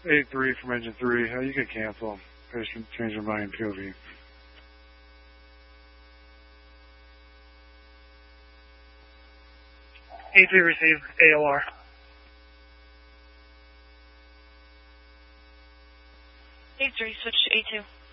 A3 from engine 3. You can cancel. Patient change your mind, POV. A3 received AOR. A3, switch to A2.